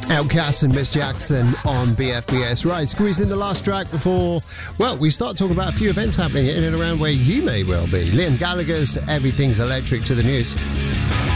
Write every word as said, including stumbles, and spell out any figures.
Outcast and Miss Jackson on B F B S. Right, squeeze in the last track before, well, we start talking about a few events happening in and around where you may well be. Liam Gallagher's Everything's Electric to the news.